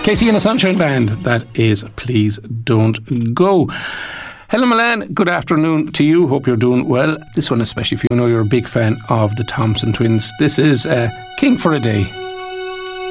KC and the Sunshine Band, that is Please Don't Go. Helen Milan, good afternoon to you. Hope you're doing well. This one especially if you know you're a big fan of the Thompson Twins. This is King for a Day.